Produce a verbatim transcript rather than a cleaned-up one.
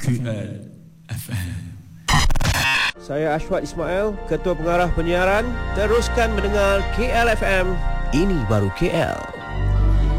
K L F M. Saya Ashwat Ismail, Ketua Pengarah Penyiaran. Teruskan mendengar K L F M. Ini baru K L.